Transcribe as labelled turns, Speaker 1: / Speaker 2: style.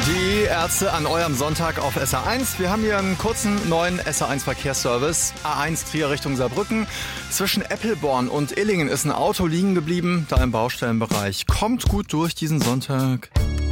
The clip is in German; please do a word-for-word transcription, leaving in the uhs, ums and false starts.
Speaker 1: Die Ärzte an eurem Sonntag auf S R eins. Wir haben hier einen kurzen neuen S R eins Verkehrsservice. A eins Trier Richtung Saarbrücken. Zwischen Eppelborn und Illingen ist ein Auto liegen geblieben, da im Baustellenbereich. Kommt gut durch diesen Sonntag.